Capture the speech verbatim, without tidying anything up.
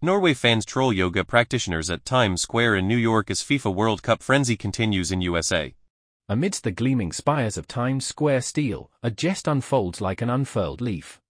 Norway fans troll yoga practitioners at Times Square in New York as FIFA World Cup frenzy continues in U S A. Amidst the gleaming spires of Times Square steel, a jest unfolds like an unfurled leaf.